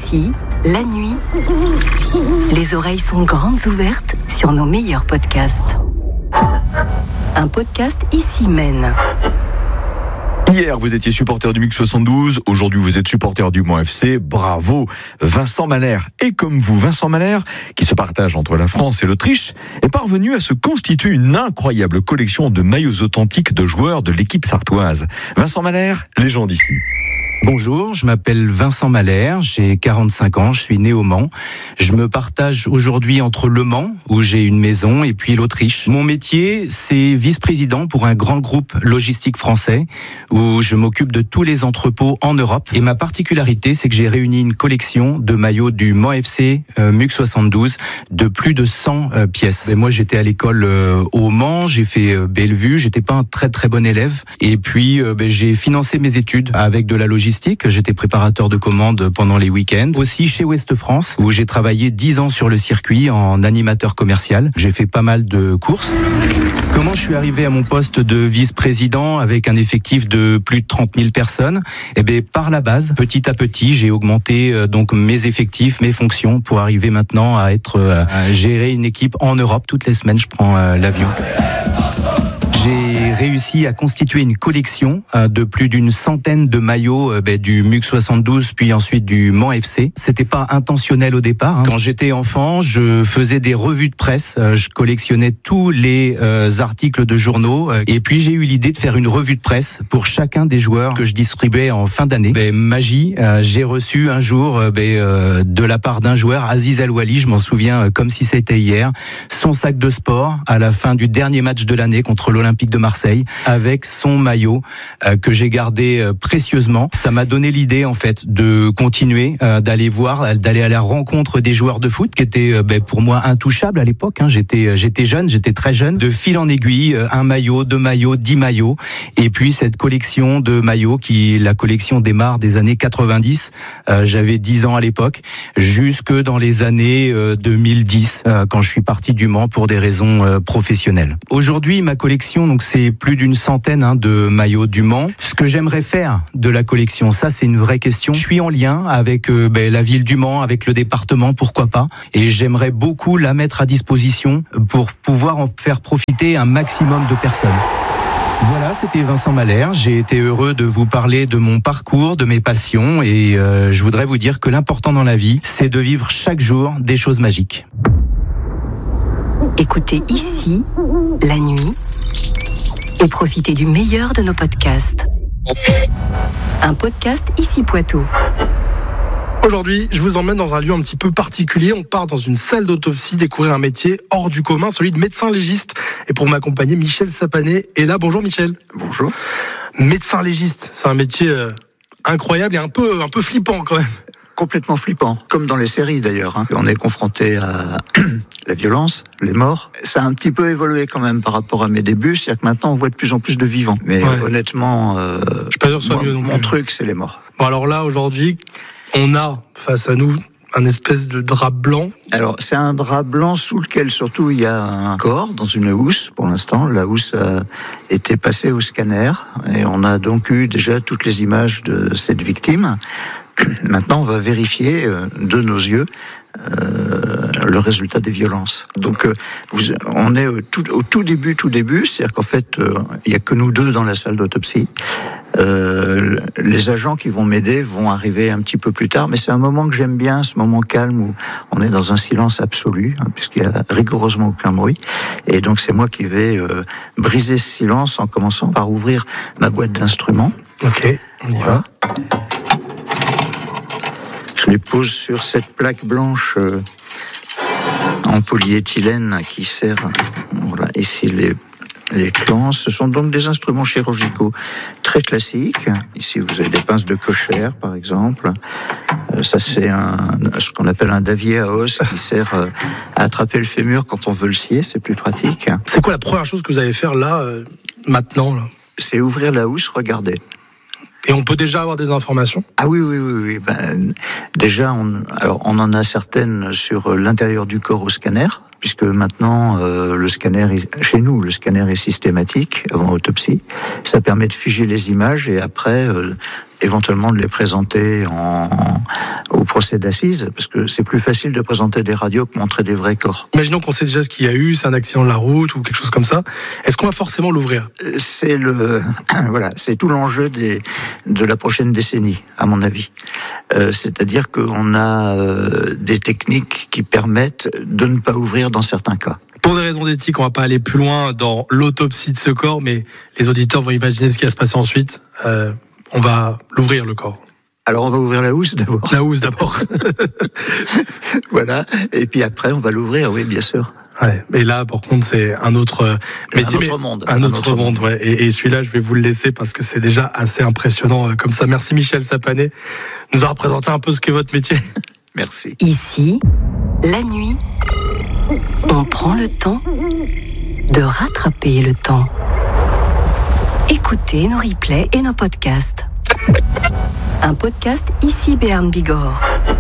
Ici, la nuit, les oreilles sont grandes ouvertes sur nos meilleurs podcasts. Un podcast Ici mène. Hier, vous étiez supporter du MUC 72. Aujourd'hui, vous êtes supporter du Mans FC. Bravo, Vincent Mahler. Et comme vous, Vincent Mahler, qui se partage entre la France et l'Autriche, est parvenu à se constituer une incroyable collection de maillots authentiques de joueurs de l'équipe sartoise. Vincent Mahler, légende ici. Bonjour, je m'appelle Vincent Mahler, j'ai 45 ans, je suis né au Mans. Je me partage aujourd'hui entre le Mans, où j'ai une maison, et puis l'Autriche. Mon métier, c'est vice-président pour un grand groupe logistique français, où je m'occupe de tous les entrepôts en Europe. Et ma particularité, c'est que j'ai réuni une collection de maillots du Mans FC MUC 72 de plus de 100 pièces. Et moi, j'étais à l'école au Mans, j'ai fait Bellevue, j'étais pas un très très bon élève. Et puis, j'ai financé mes études avec de la logistique. J'étais préparateur de commandes pendant les week-ends. Aussi chez Ouest France, où j'ai travaillé 10 ans sur le circuit en animateur commercial. J'ai fait pas mal de courses. Comment je suis arrivé à mon poste de vice-président avec un effectif de plus de 30 000 personnes? Par la base, petit à petit, j'ai augmenté donc mes effectifs, mes fonctions pour arriver maintenant à gérer une équipe en Europe. Toutes les semaines, je prends l'avion. J'ai réussi à constituer une collection de plus d'une centaine de maillots du MUC 72 puis ensuite du Mans FC. C'était pas intentionnel au départ. Quand j'étais enfant, je faisais des revues de presse. Je collectionnais tous les articles de journaux. Et puis j'ai eu l'idée de faire une revue de presse pour chacun des joueurs que je distribuais en fin d'année. Magie, j'ai reçu un jour de la part d'un joueur, Aziz El-Wali, je m'en souviens comme si c'était hier, son sac de sport à la fin du dernier match de l'année contre l'Olympique de Marseille, avec son maillot que j'ai gardé précieusement. Ça m'a donné l'idée en fait de continuer, d'aller à la rencontre des joueurs de foot qui étaient pour moi intouchables à l'époque. J'étais jeune, j'étais très jeune. De fil en aiguille, un maillot, 2 maillots, 10 maillots, et puis cette collection de maillots la collection démarre des années 90. J'avais 10 ans à l'époque, jusque dans les années 2010, quand je suis parti du Mans pour des raisons professionnelles. Aujourd'hui, ma collection, donc c'est plus d'une centaine de maillots du Mans. Ce que j'aimerais faire de la collection, ça c'est une vraie question. Je suis en lien avec la ville du Mans, avec le département, pourquoi pas. Et j'aimerais beaucoup la mettre à disposition pour pouvoir en faire profiter un maximum de personnes. Voilà, c'était Vincent Mahler. J'ai été heureux de vous parler de mon parcours, de mes passions. Et je voudrais vous dire que l'important dans la vie, c'est de vivre chaque jour des choses magiques. Écoutez Ici, la nuit, et profitez du meilleur de nos podcasts. Un podcast Ici Poitou. Aujourd'hui, je vous emmène dans un lieu un petit peu particulier. On part dans une salle d'autopsie découvrir un métier hors du commun, celui de médecin légiste. Et pour m'accompagner, Michel Sapanet est là. Bonjour Michel. Bonjour. Médecin légiste, c'est un métier incroyable et un peu flippant quand même. Complètement flippant, comme dans les séries d'ailleurs. On est confronté à la violence, les morts. Ça a un petit peu évolué quand même par rapport à mes débuts, c'est-à-dire que maintenant on voit de plus en plus de vivants. Mais honnêtement, je suis pas sûr que ce soit mieux non plus. Mon truc, c'est les morts. Bon alors là, aujourd'hui, on a face à nous un espèce de drap blanc. Alors, c'est un drap blanc sous lequel, surtout, il y a un corps dans une housse, pour l'instant. La housse a été passée au scanner et on a donc eu déjà toutes les images de cette victime. Maintenant, on va vérifier de nos yeux le résultat des violences. Donc, on est au tout début, c'est-à-dire qu'en fait, il n'y a que nous deux dans la salle d'autopsie. Les agents qui vont m'aider vont arriver un petit peu plus tard, mais c'est un moment que j'aime bien, ce moment calme où on est dans un silence absolu, puisqu'il n'y a rigoureusement aucun bruit. Et donc, c'est moi qui vais briser ce silence en commençant par ouvrir ma boîte d'instruments. Ok, on y va. Je les pose sur cette plaque blanche en polyéthylène qui sert. Voilà, ici les clans. Ce sont donc des instruments chirurgicaux très classiques. Ici, vous avez des pinces de cochère, par exemple. Ça, c'est ce qu'on appelle un davier à os qui sert à attraper le fémur quand on veut le scier. C'est plus pratique. C'est quoi la première chose que vous allez faire là, maintenant là ? C'est ouvrir la housse, regarder. Et on peut déjà avoir des informations ? Ah oui. Déjà, on en a certaines sur l'intérieur du corps au scanner, puisque maintenant, chez nous, le scanner est systématique avant autopsie. Ça permet de figer les images et après éventuellement de les présenter au procès d'assises, parce que c'est plus facile de présenter des radios que montrer des vrais corps. Imaginons qu'on sait déjà ce qu'il y a eu, c'est un accident de la route ou quelque chose comme ça. Est-ce qu'on va forcément l'ouvrir ? C'est c'est tout l'enjeu de la prochaine décennie, à mon avis. C'est-à-dire qu'on a des techniques qui permettent de ne pas ouvrir dans certains cas. Pour des raisons d'éthique, on va pas aller plus loin dans l'autopsie de ce corps, mais les auditeurs vont imaginer ce qui va se passer ensuite. On va l'ouvrir, le corps. Alors on va ouvrir la housse d'abord. La housse d'abord. Voilà, et puis après on va l'ouvrir, oui, bien sûr. Ouais, et là, par contre, c'est un autre métier, un autre monde. Ouais. Et celui-là, je vais vous le laisser parce que c'est déjà assez impressionnant comme ça. Merci Michel Sapanet, nous a représenté un peu ce qu'est votre métier. Merci. Ici, la nuit, on prend le temps de rattraper le temps. Écoutez nos replays et nos podcasts. Un podcast Ici Béarn Bigorre.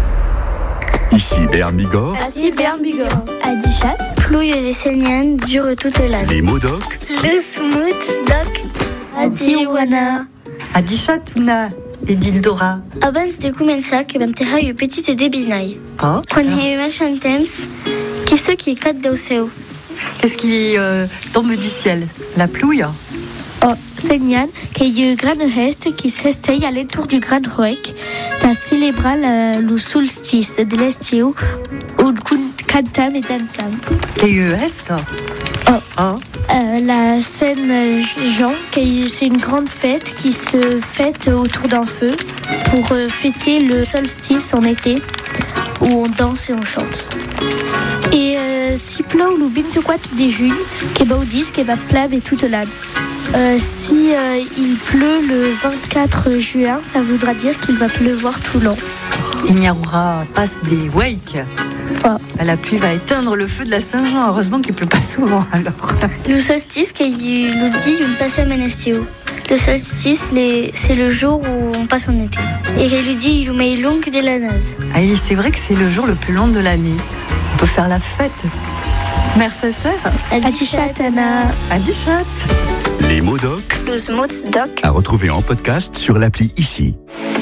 Ici Béarn Bigorre. Ici Béarn Bigorre. Adichat, Flouille des Seignanes dure toute l'année. Les mots doc. Le Smooth Doc. Adiwana. Adichatuna. Edildora. Abans de començar que vam terra une petite débinaille. Oh. Quan hi ha un temps, qui ce qui cade del seu? Qu'est-ce qui tombe du ciel? La pluie? Oh, Seignan, qu'il y a un grand reste qui s'estaye à l'entour du Grand Roec, pour célébrer le solstice de l'estiu, où nous cantons et dansons. Est? Oh. La scène Jean, c'est une grande fête qui se fête autour d'un feu pour fêter le solstice en été, où on danse et on chante. Et si plou le 24 de juin, qui va au disque, va pleuvoir toute l'année. Si il pleut le 24 juin, ça voudra dire qu'il va pleuvoir tout l'an. Il n'y aura pas des wake. Oh. La pluie va éteindre le feu de la Saint-Jean. Heureusement qu'il ne pleut pas souvent alors. Le solstice, qu'il nous dit, on passe à Menestio. Le solstice, c'est le jour où on passe en été. Et qu'il nous dit, il nous met longue de la naze. Ah, c'est vrai que c'est le jour le plus long de l'année. On peut faire la fête. Merci, sœur. Adichat, Anna. Adichat. Les mots doc. Le Smooth Doc. À retrouver en podcast sur l'appli Ici.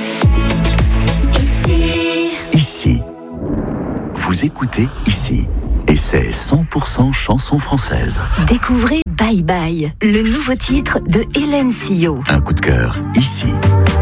Ici. Vous écoutez Ici. Et c'est 100% chanson française. Découvrez Bye Bye, le nouveau titre de Hélène Sillot. Un coup de cœur, Ici.